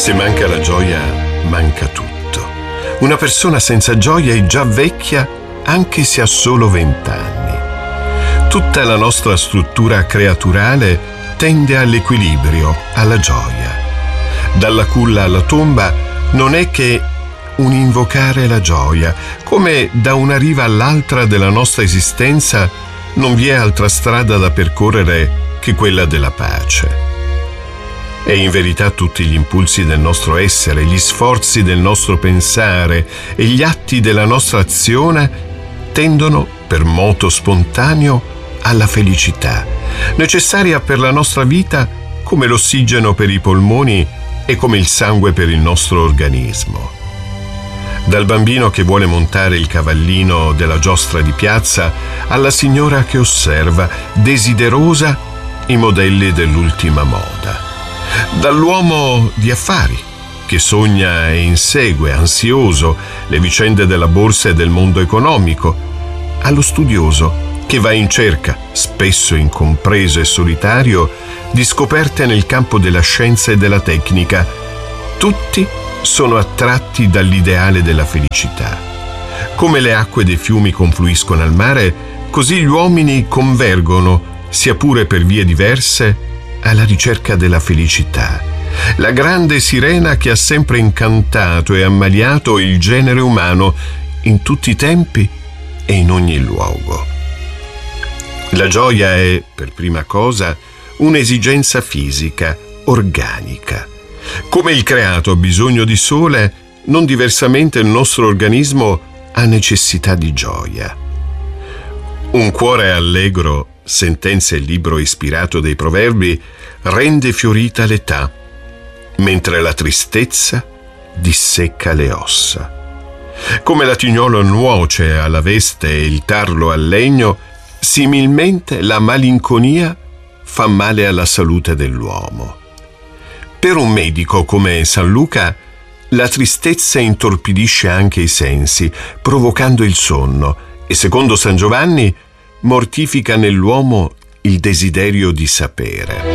Se manca la gioia, manca tutto. Una persona senza gioia è già vecchia anche se ha solo 20 anni. Tutta la nostra struttura creaturale tende all'equilibrio, alla gioia. Dalla culla alla tomba non è che un invocare la gioia, come da una riva all'altra della nostra esistenza non vi è altra strada da percorrere che quella della pace. E in verità tutti gli impulsi del nostro essere, gli sforzi del nostro pensare e gli atti della nostra azione tendono, per moto spontaneo, alla felicità, necessaria per la nostra vita come l'ossigeno per i polmoni e come il sangue per il nostro organismo. Dal bambino che vuole montare il cavallino della giostra di piazza alla signora che osserva, desiderosa, i modelli dell'ultima moda. Dall'uomo di affari, che sogna e insegue, ansioso, le vicende della borsa e del mondo economico, allo studioso, che va in cerca, spesso incompreso e solitario, di scoperte nel campo della scienza e della tecnica. Tutti sono attratti dall'ideale della felicità. Come le acque dei fiumi confluiscono al mare, così gli uomini convergono, sia pure per vie diverse, alla ricerca della felicità, la grande sirena che ha sempre incantato e ammaliato il genere umano in tutti i tempi e in ogni luogo. La gioia è, per prima cosa, un'esigenza fisica, organica. Come il creato ha bisogno di sole, non diversamente il nostro organismo ha necessità di gioia. Un cuore allegro, sentenza il libro ispirato dei proverbi, rende fiorita l'età, mentre la tristezza dissecca le ossa. Come l'atignolo nuoce alla veste e il tarlo al legno, similmente la malinconia fa male alla salute dell'uomo. Per un medico come San Luca, la tristezza intorpidisce anche i sensi, provocando il sonno, e secondo San Giovanni mortifica nell'uomo il desiderio di sapere.